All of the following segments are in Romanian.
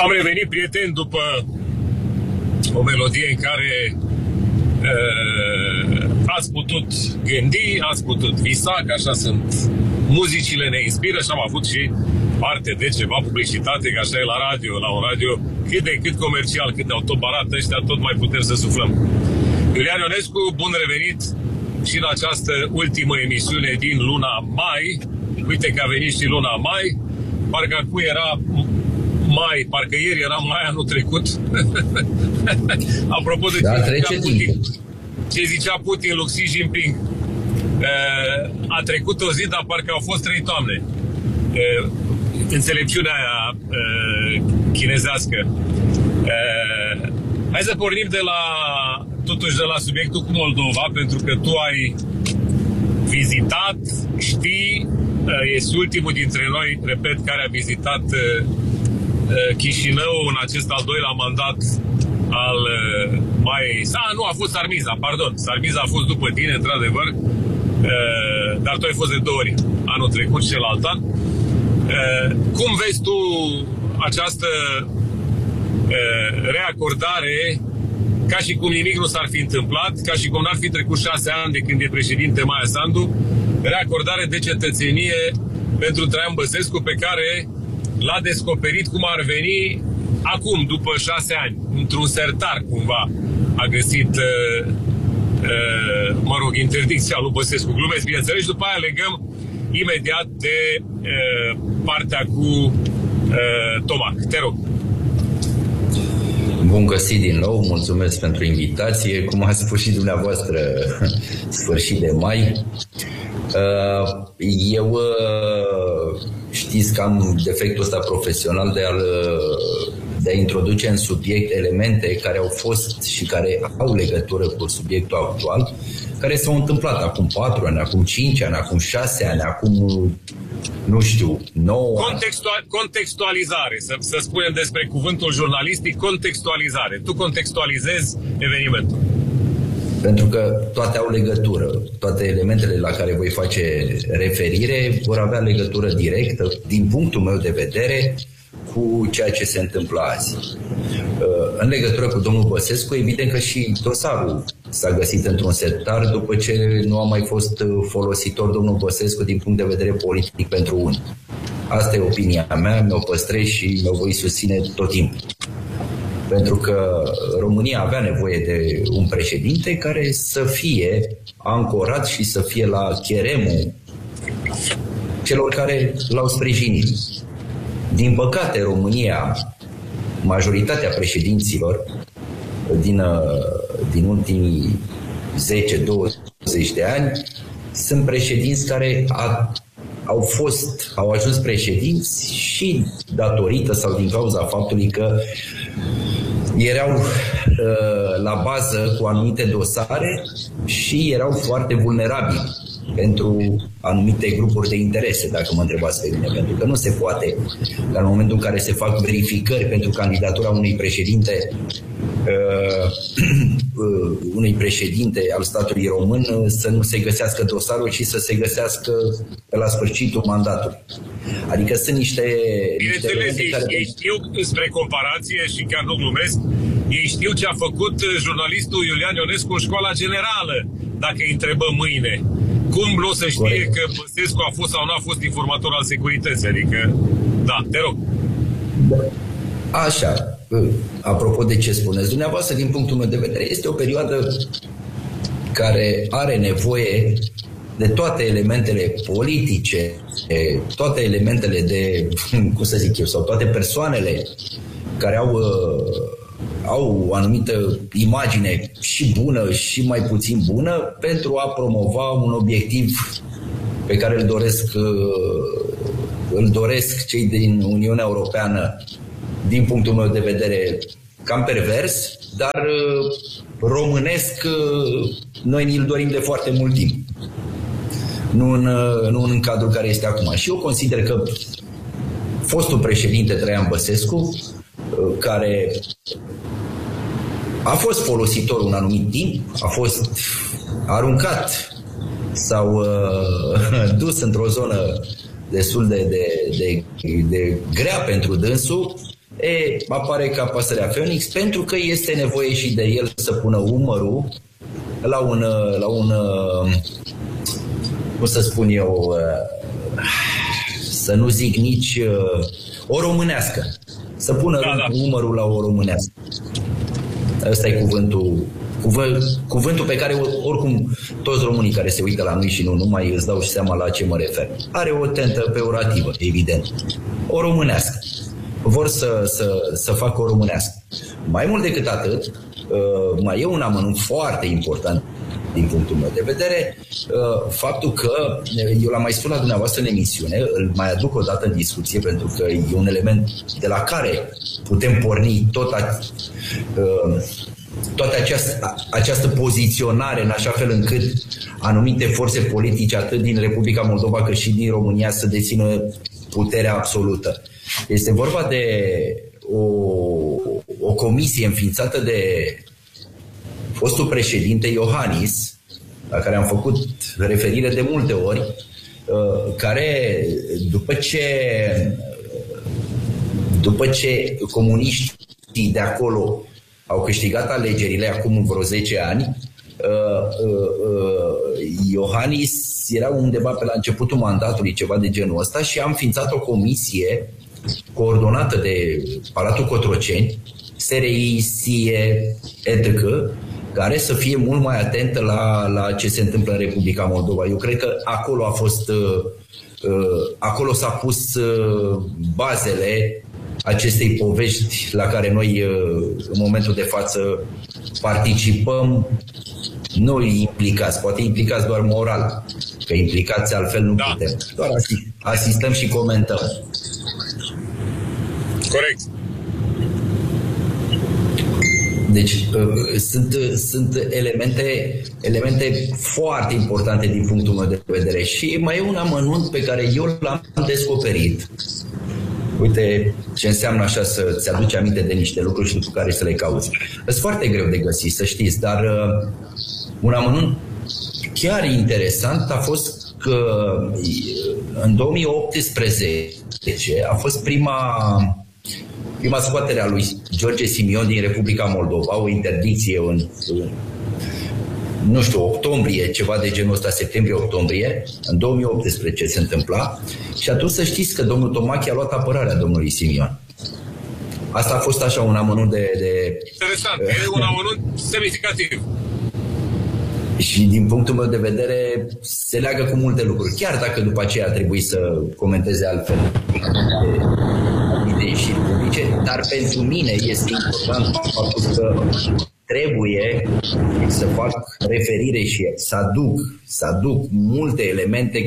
Am revenit, prieteni, după o melodie în care ați putut gândi, ați putut visa, că așa sunt muzicile, ne inspiră și am avut și parte de ceva publicitate, că așa e la radio, la un radio cât de cât comercial, cât ne-au tot barat ăștia, tot mai putem să suflăm. Iulian Ionescu, bun revenit și în această ultimă emisiune din luna mai. Uite că a venit și luna mai, parcă acum era mai, parcă ieri era mai anul trecut. Apropo de ce zicea Putin lui Xi Jinping, a trecut o zi, dar parcă au fost 3 toamne. Înțelepciunea aia chinezească. Hai să pornim totuși de la subiectul cu Moldova, pentru că tu ai vizitat, știi, ești ultimul dintre noi, repet, care a vizitat Chișinău în acest al doilea mandat al nu, a fost Sarmiza, pardon. Sarmiza a fost după tine, într-adevăr, dar tu ai fost de 2 ori, anul trecut și celălalt an. Cum vezi tu această reacordare, ca și cum nimic nu s-ar fi întâmplat, ca și cum n-ar fi trecut 6 ani de când e președinte Maia Sandu, reacordare de cetățenie pentru Traian Băsescu, pe care l-a descoperit cum ar veni acum, după 6 ani, într-un sertar cumva a găsit interdicția lui Băsescu. Glumesc, bineînțeles, după aia legăm imediat de partea cu Tomac. Te rog. Bun găsit din nou, mulțumesc pentru invitație. Cum ați spus și dumneavoastră, sfârșit de mai. Eu știți că am defectul ăsta profesional de a introduce în subiect elemente care au fost și care au legătură cu subiectul actual, care s-au întâmplat acum 4 ani, acum 5 ani, acum 6 ani, acum, nu știu, 9 ani. Contextualizare, să spunem despre cuvântul jurnalistic, contextualizare. Tu contextualizezi evenimentul. Pentru că toate au legătură. Toate elementele la care voi face referire vor avea legătură directă, din punctul meu de vedere, cu ceea ce se întâmplă azi. În legătură cu domnul Băsescu, evident că și dosarul s-a găsit într-un sertar după ce nu a mai fost folositor domnul Băsescu din punct de vedere politic pentru unii. Asta e opinia mea, mi-o păstrez și mi-o voi susține tot timpul. Pentru că România avea nevoie de un președinte care să fie ancorat și să fie la cheremul celor care l-au sprijinit. Din păcate, România, majoritatea președinților din ultimii 10-20 de ani sunt președinți care au ajuns președinți și datorită sau din cauza faptului că erau la bază cu anumite dosare și erau foarte vulnerabili pentru anumite grupuri de interese, dacă mă întrebați pe mine, pentru că nu se poate ca în momentul în care se fac verificări pentru candidatura unui președinte al statului român să nu se găsească dosarul, ci să se găsească la sfârșitul mandatului. Adică sunt niște... Bineînțeles, ei știu, spre comparație, și chiar nu glumesc, ei știu ce a făcut jurnalistul Iulian Ionescu în școala generală, dacă îi întrebăm mâine. Cum nu să știe că Băsescu a fost sau nu a fost informator al securității? Adică, da, te rog. Așa, apropo de ce spuneți dumneavoastră, din punctul meu de vedere, este o perioadă care are nevoie de toate elementele politice, toate elementele de, cum să zic eu, sau toate persoanele care au o anumită imagine și bună și mai puțin bună pentru a promova un obiectiv pe care îl doresc cei din Uniunea Europeană, din punctul meu de vedere, cam pervers, dar românesc noi ni-l dorim de foarte mult timp. Nu în cadrul care este acum. Și eu consider că fostul președinte Traian Băsescu, care a fost folositor un anumit timp, a fost aruncat sau dus într-o zonă destul de grea pentru dânsul, apare ca pasărea Phoenix, pentru că este nevoie și de el să pună umărul la un cum să spun eu, să nu zic nici o românească. Să pună umărul la o românească. Ăsta e cuvântul pe care oricum toți românii care se uită la noi și nu numai îți dau și seama la ce mă refer. Are o tentă peorativă, evident. O românească. Vor să facă o românească. Mai mult decât atât, mai e un amănunt foarte important din punctul meu de vedere, faptul că, eu l-am mai spus la dumneavoastră în emisiune, îl mai aduc o dată în discuție, pentru că e un element de la care putem porni toată această poziționare, în așa fel încât anumite forțe politice, atât din Republica Moldova cât și din România, să dețină puterea absolută. Este vorba de o comisie înființată de fostul președinte Iohannis, la care am făcut referire de multe ori, care după ce comuniștii de acolo au câștigat alegerile acum vreo 10 ani, Iohannis era undeva pe la începutul mandatului, ceva de genul ăsta, și a înființat o comisie coordonată de Palatul Cotroceni, SRI, SIE, etc., care să fie mult mai atentă la ce se întâmplă în Republica Moldova. Eu cred că acolo s-a pus bazele acestei povești la care noi în momentul de față participăm, nu implicați, poate implicați doar moral, că implicați altfel nu putem. Doar asistăm și comentăm. Corect. Deci sunt elemente foarte importante din punctul meu de vedere. Și mai e un amănunt pe care eu l-am descoperit. Uite ce înseamnă așa să-ți aduci aminte de niște lucruri și după care să le cauți. Sunt foarte greu de găsit, să știți, dar un amănunt chiar interesant a fost că în 2018 a fost prima scoatere a lui George Simion din Republica Moldova, o interdicție în octombrie, ceva de genul ăsta, septembrie-octombrie, în 2018 se întâmpla, și atunci să știți că domnul Tomachi a luat apărarea domnului Simion. Asta a fost așa un amănunt de... Interesant, e un amănunt semnificativ. Și din punctul meu de vedere se leagă cu multe lucruri, chiar dacă după aceea a trebuit să comenteze altfel de ieșiri publice, dar pentru mine este important faptul că trebuie să fac referire și să aduc multe elemente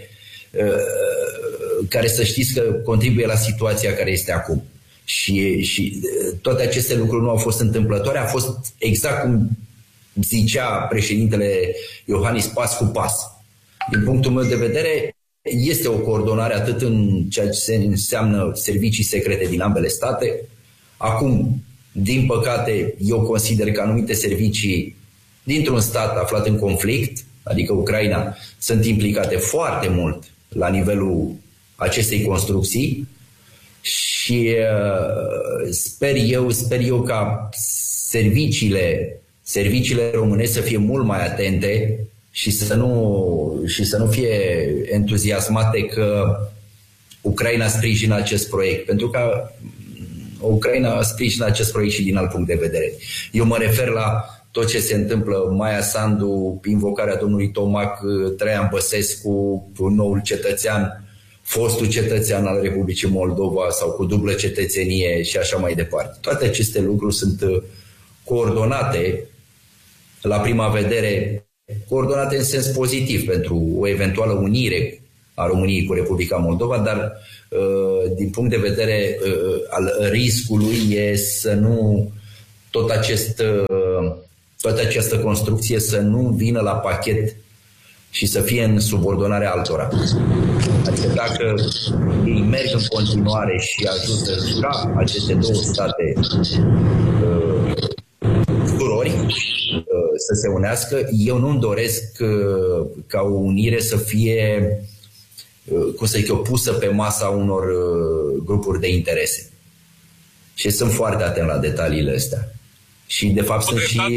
care să știți că contribuie la situația care este acum. Și toate aceste lucruri nu au fost întâmplătoare, a fost exact cum zicea președintele Iohannis, pas cu pas. Din punctul meu de vedere, este o coordonare atât în ceea ce înseamnă servicii secrete din ambele state. Acum, din păcate, eu consider că anumite servicii dintr-un stat aflat în conflict, adică Ucraina, sunt implicate foarte mult la nivelul acestei construcții și sper eu ca serviciile românești să fie mult mai atente și să nu fie entuziasmate că Ucraina sprijină acest proiect, pentru că Ucraina sprijină acest proiect și din alt punct de vedere. Eu mă refer la tot ce se întâmplă, Maia Sandu, invocarea domnului Tomac, Traian Băsescu, noul cetățean, fostul cetățean al Republicii Moldova sau cu dublă cetățenie și așa mai departe. Toate aceste lucruri sunt coordonate, la prima vedere, coordonate în sens pozitiv pentru o eventuală unire a României cu Republica Moldova, dar din punct de vedere al riscului e să nu toată această construcție să nu vină la pachet și să fie în subordonarea altora. Adică dacă ei merg în continuare și ajută ca aceste două state surori să se unească, eu nu-mi doresc ca o unire să fie, cum să zic eu, pusă pe masa unor grupuri de interese. Și sunt foarte atent la detaliile astea. Și de fapt sunt și...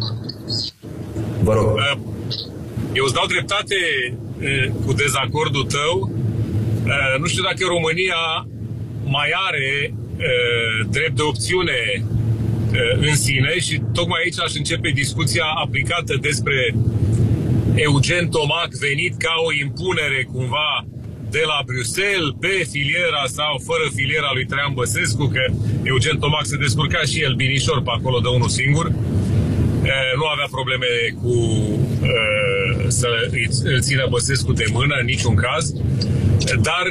Vă rog. Eu îți dau dreptate cu dezacordul tău. Nu știu dacă România mai are drept de opțiune în sine și tocmai aici aș începe discuția aplicată despre Eugen Tomac venit ca o impunere cumva de la Bruxelles pe filiera sau fără filiera lui Traian Băsescu, că Eugen Tomac se descurca și el binișor pe acolo de unul singur. Nu avea probleme cu să îl țină Băsescu de mână în niciun caz. Dar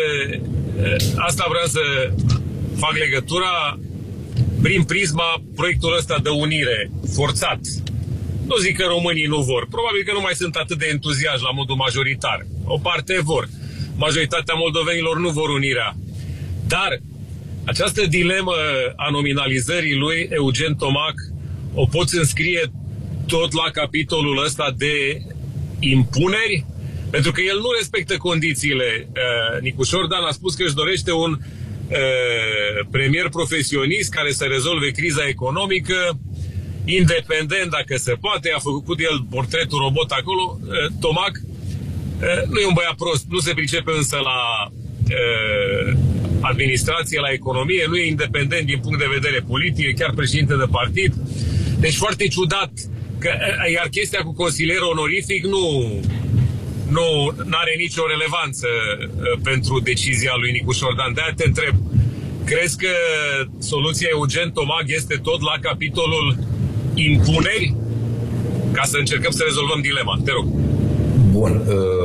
asta vreau să fac legătura prin prisma proiectului ăsta de unire forțat. Nu zic că românii nu vor. Probabil că nu mai sunt atât de entuziași la modul majoritar. O parte vor. Majoritatea moldovenilor nu vor unirea. Dar această dilemă a nominalizării lui Eugen Tomac o poți înscrie tot la capitolul ăsta de impuneri? Pentru că el nu respectă condițiile. Nicu Șordan a spus că își dorește un premier profesionist care să rezolve criza economică, independent dacă se poate. A făcut el portretul robot acolo. Tomac nu e un băiat prost, nu se pricepe însă la administrație, la economie, nu e independent din punct de vedere politic, e chiar președinte de partid. Deci foarte ciudat. Iar chestia cu consilier onorific nu are nicio relevanță pentru decizia lui Nicu Șordan. De-aia te întreb, crezi că soluția Eugen Tomac este tot la capitolul impuneri? Ca să încercăm să rezolvăm dilema. Te rog. Bun.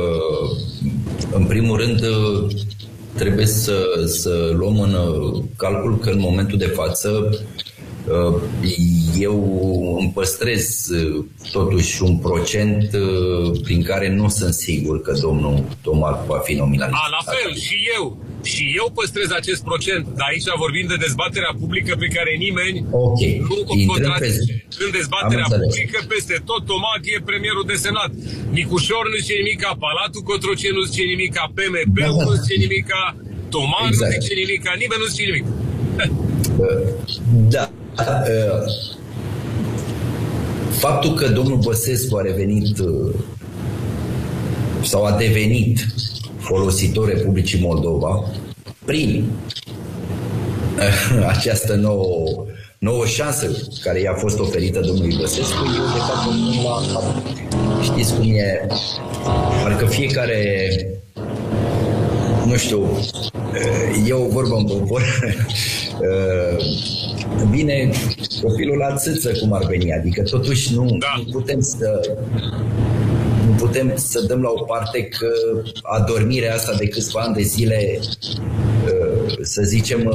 În primul rând, trebuie să luăm în calcul că în momentul de față eu îmi păstrez totuși un procent prin care nu sunt sigur că domnul Tomac va fi nominalizat. La fel, și eu păstrez acest procent, dar aici vorbim de dezbaterea publică pe care nimeni nu o contrazice. În dezbaterea publică, peste tot, Tomac e premierul desemnat. Nicușor nu zice nimic, Palatul Cotroceni nu zice nimic, PMP-ul nu zice nimic, Tomac nu zice nimic, nimeni nu zice nimic. Da. Faptul că domnul Băsescu a revenit sau a devenit folositor Republicii Moldova prin această nouă șansă care i-a fost oferită domnului Băsescu, eu de fapt știți cum e, parcă fiecare, nu știu, e o vorbă în popor, bine, copilul la țâță, cum ar veni, adică totuși nu putem să dăm la o parte că adormirea asta de câțiva ani de zile, să zicem,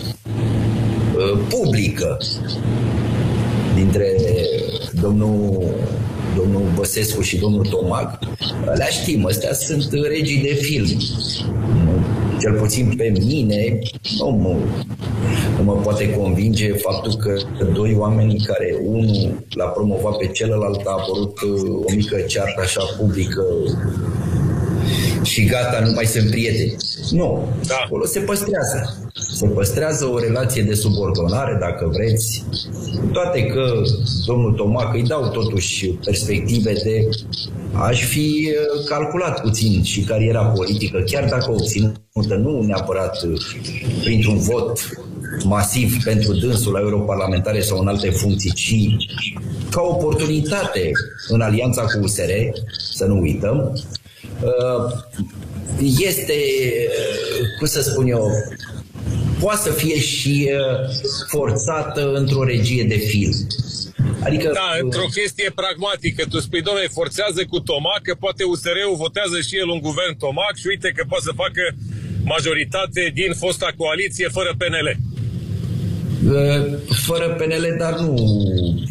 publică dintre domnul Băsescu și domnul Tomac, le știm, astea sunt regii de film. Cel puțin pe mine nu mă poate convinge faptul că doi oameni care unul l-a promovat pe celălalt, a apărut o mică ceartă așa publică și gata, nu mai sunt prieteni. Nu, acolo se păstrează. Se păstrează o relație de subordonare, dacă vreți, cu toate că domnul Tomac îi dau totuși perspective de aș fi calculat puțin și cariera politică, chiar dacă obținută nu neapărat printr-un vot masiv pentru dânsul la europarlamentare sau în alte funcții, ci ca oportunitate în alianța cu USR, să nu uităm, este, cum să spun eu, poate să fie și forțată într-o regie de film. Adică, într-o chestie pragmatică. Tu spui, doamne, forțează cu Tomac, că poate USR-ul votează și el un guvern Tomac și uite că poate să facă majoritate din fosta coaliție fără PNL. Fără PNL, dar nu